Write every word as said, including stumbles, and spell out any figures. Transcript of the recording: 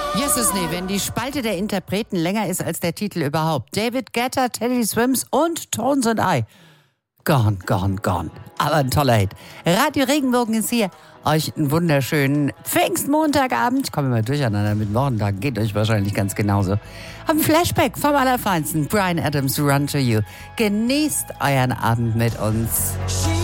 Jesus, nee, wenn die Spalte der Interpreten länger ist als der Titel überhaupt. David Guetta, Teddy Swims und Tones and I. Gone, gone, gone. Aber ein toller Hit. Radio Regenbogen ist hier. Euch einen wunderschönen Pfingstmontagabend. Ich komme immer durcheinander mit Wochentagen. Geht euch wahrscheinlich ganz genauso. Haben Flashback vom Allerfeinsten. Bryan Adams, Run to You. Genießt euren Abend mit uns.